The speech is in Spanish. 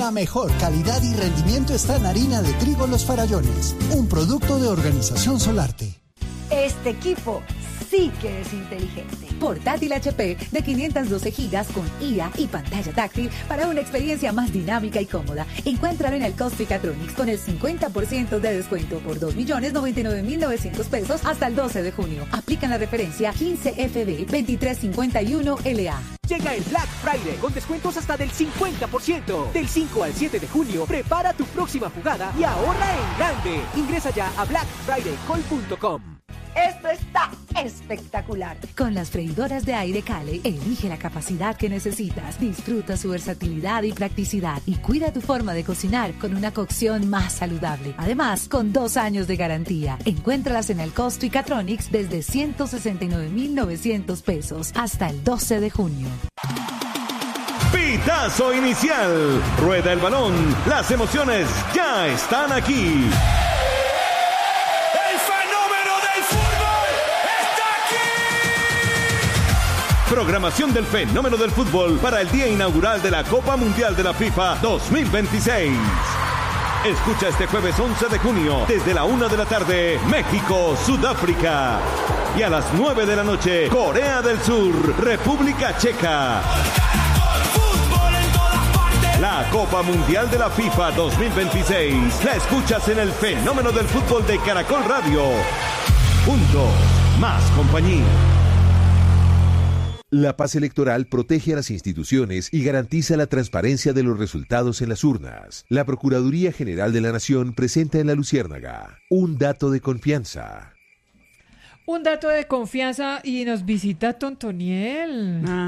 La mejor calidad y rendimiento está en harina de trigo Los Farallones, un producto de Organización Solarte. Este equipo sí que es inteligente. Portátil HP de 512 GB con IA y pantalla táctil para una experiencia más dinámica y cómoda. Encuéntralo en el Costricatronics con el 50% de descuento por 2.099.900 pesos hasta el 12 de junio. Aplican la referencia 15FB2351LA. Llega el Black Friday con descuentos hasta del 50%. Del 5 al 7 de junio, prepara tu próxima jugada y ahorra en grande. Ingresa ya a blackfridaycall.com. Esto está espectacular. Con las freidoras de aire Cale, elige la capacidad que necesitas, disfruta su versatilidad y practicidad y cuida tu forma de cocinar con una cocción más saludable. Además, con 2 años de garantía. Encuéntralas en el Costricatronics desde 169.900 pesos hasta el 12 de junio. Pitazo inicial. Rueda el balón. Las emociones ya están aquí. Programación del fenómeno del fútbol para el día inaugural de la Copa Mundial de la FIFA 2026. Escucha este jueves 11 de junio desde la 1 de la tarde México, Sudáfrica. Y a las 9 de la noche Corea del Sur, República Checa. La Copa Mundial de la FIFA 2026 la escuchas en el fenómeno del fútbol de Caracol Radio. Juntos, más compañía. La paz electoral protege a las instituciones y garantiza la transparencia de los resultados en las urnas. La Procuraduría General de la Nación presenta en La Luciérnaga un dato de confianza. Un dato de confianza y nos visita Tontoniel.